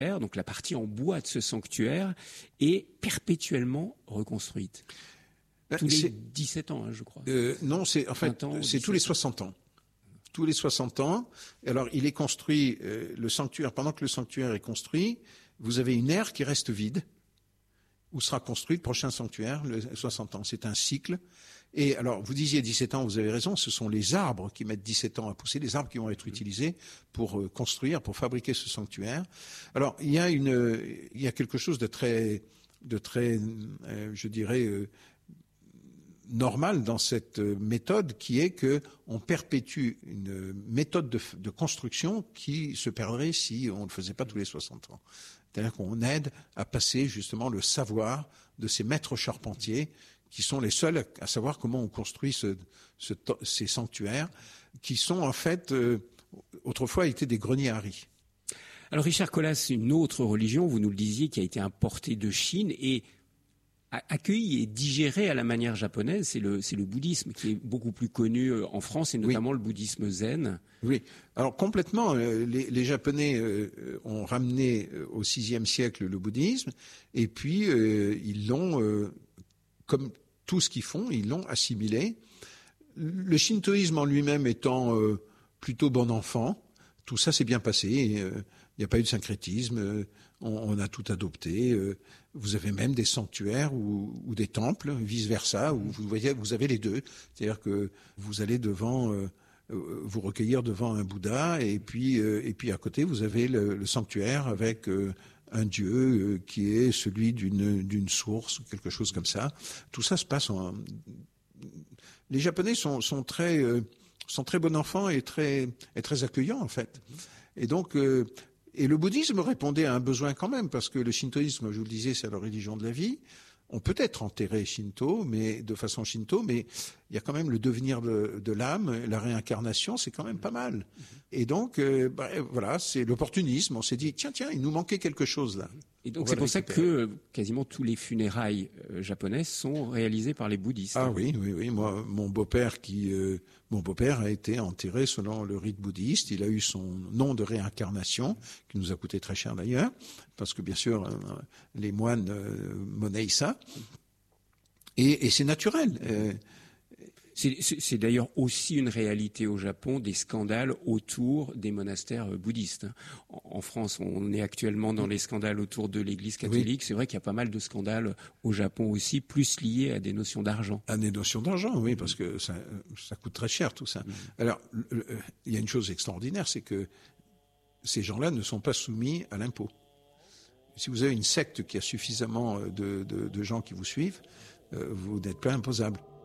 donc la partie en bois de ce sanctuaire, est perpétuellement reconstruite. Tous les 17 ans, je crois. Non, c'est tous les 60 ans. Tous les 60 ans. Alors, il est construit, le sanctuaire, pendant que le sanctuaire est construit, vous avez une aire qui reste vide, où sera construit le prochain sanctuaire, le 60 ans. C'est un cycle. Et alors, vous disiez 17 ans, vous avez raison, ce sont les arbres qui mettent 17 ans à pousser, les arbres qui vont être utilisés pour construire, pour fabriquer ce sanctuaire. Alors, il y a quelque chose de très, je dirais, normal dans cette méthode, qui est que on perpétue une méthode de construction qui se perdrait si on ne le faisait pas tous les 60 ans. C'est-à-dire qu'on aide à passer justement le savoir de ces maîtres charpentiers qui sont les seuls à savoir comment on construit ces sanctuaires, qui sont en fait, autrefois, étaient des greniers à riz. Alors Richard Colas, une autre religion, vous nous le disiez, qui a été importée de Chine et accueilli et digéré à la manière japonaise, c'est le bouddhisme qui est beaucoup plus connu en France et notamment le bouddhisme zen. Oui, alors complètement, les Japonais ont ramené au VIe siècle le bouddhisme et puis ils l'ont, comme tout ce qu'ils font, ils l'ont assimilé. Le shintoïsme en lui-même étant plutôt bon enfant, tout ça s'est bien passé. Il n'y a pas eu de syncrétisme, on a tout adopté. Vous avez même des sanctuaires ou des temples, vice versa, où vous voyez, vous avez les deux. C'est-à-dire que vous allez vous recueillir devant un Bouddha, et puis à côté vous avez le sanctuaire avec un dieu qui est celui d'une source ou quelque chose comme ça. Tout ça se passe Les Japonais sont très bons enfants et très accueillants en fait. Et donc et le bouddhisme répondait à un besoin quand même, parce que le shintoïsme, je vous le disais, c'est la religion de la vie. On peut être enterré de façon shinto, mais il y a quand même le devenir de l'âme, la réincarnation, c'est quand même pas mal. Et donc, voilà, c'est l'opportunisme. On s'est dit, tiens, il nous manquait quelque chose là. Et donc c'est pour ça que quasiment tous les funérailles japonaises sont réalisées par les bouddhistes. Ah oui. Moi, mon beau-père a été enterré selon le rite bouddhiste. Il a eu son nom de réincarnation, qui nous a coûté très cher d'ailleurs, parce que bien sûr les moines monnaient ça. Et c'est naturel. C'est d'ailleurs aussi une réalité au Japon, des scandales autour des monastères bouddhistes. En France, on est actuellement dans les scandales autour de l'Église catholique. Oui. C'est vrai qu'il y a pas mal de scandales au Japon aussi, plus liés à des notions d'argent. À des notions d'argent, oui, parce que ça coûte très cher tout ça. Alors, il y a une chose extraordinaire, c'est que ces gens-là ne sont pas soumis à l'impôt. Si vous avez une secte qui a suffisamment de gens qui vous suivent, vous n'êtes pas imposable.